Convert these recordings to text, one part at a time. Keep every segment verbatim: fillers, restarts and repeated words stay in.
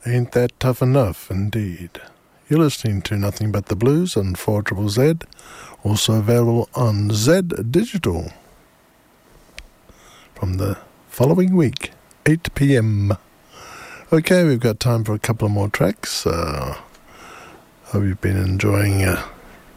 Ain't that tough enough, indeed. You're listening to Nothing But the Blues on four Z Z Z, also available on Z Digital from the following week, eight p.m. Okay, we've got time for a couple of more tracks. Uh, hope you've been enjoying uh,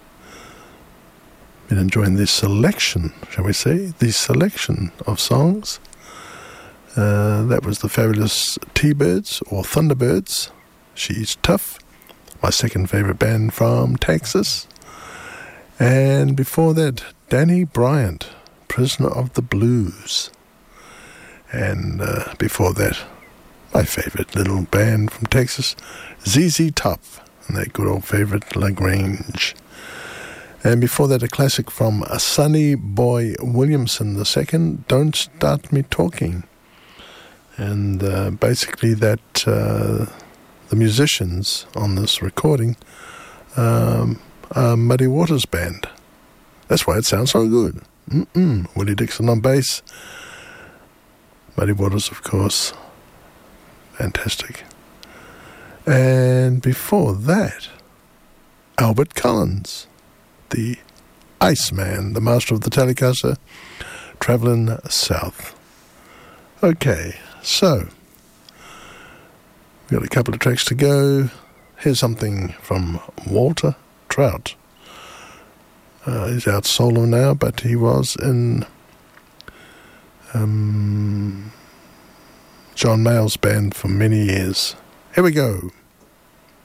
been enjoying this selection, shall we say, the selection of songs. Uh, that was the fabulous T-Birds, or Thunderbirds, She's Tough, my second favourite band from Texas. And before that, Danny Bryant, Prisoner of the Blues. And uh, before that, my favourite little band from Texas, Z Z Top, and their good old favourite, La Grange. And before that, a classic from Sonny Boy Williamson the second, Don't Start Me Talking. And uh, basically that uh, the musicians on this recording um, are Muddy Waters Band. That's why it sounds so good. Mm-mm. Willie Dixon on bass. Muddy Waters, of course. Fantastic. And before that, Albert Collins, the Iceman, the master of the Telecaster, traveling south. Okay. So, we've got a couple of tracks to go. Here's something from Walter Trout. Uh, he's out solo now, but he was in um, John Mayall's band for many years. Here we go.